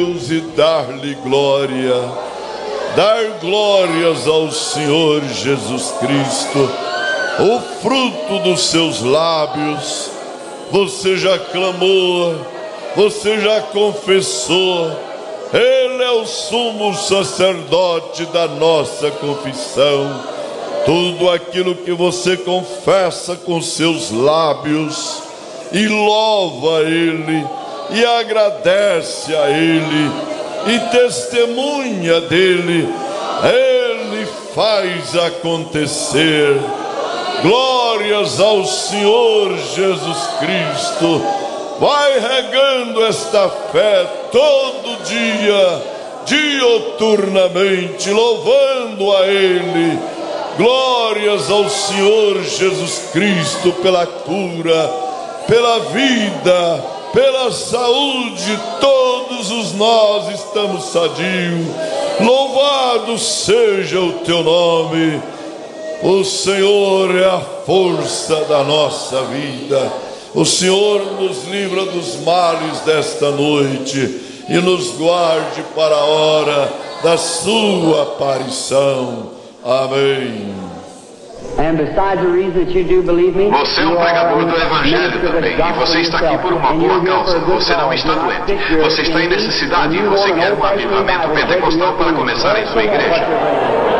Deus e dar-lhe glória, dar glórias ao Senhor Jesus Cristo, o fruto dos seus lábios. Você já clamou, você já confessou, Ele é o sumo sacerdote da nossa confissão. Tudo aquilo que você confessa com seus lábios e louva a Ele, e agradece a Ele, e testemunha dEle, Ele faz acontecer. Glórias ao Senhor Jesus Cristo. Vai regando esta fé todo dia, dioturnamente, louvando a Ele. Glórias ao Senhor Jesus Cristo pela cura, pela vida, pela saúde. Todos os nós estamos sadios. Louvado seja o teu nome. O Senhor é a força da nossa vida. O Senhor nos livra dos males desta noite e nos guarde para a hora da sua aparição. Amém. Você é um pregador do Evangelho também, e você está aqui por uma boa causa. Você não está doente, você está em necessidade e você quer um avivamento pentecostal para começar em sua igreja.